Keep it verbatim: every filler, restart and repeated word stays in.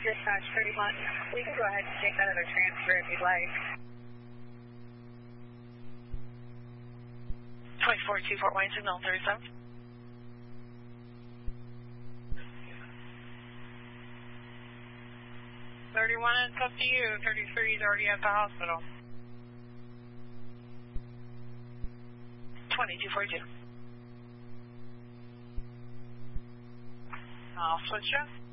Dispatch thirty-one. We can go ahead and take that other transfer if you'd like. twenty-four two Fort Wayne, signal thirty-seven. thirty-one, it's up to you. thirty-three is already at the hospital. twenty-two forty-two. I'll switch you.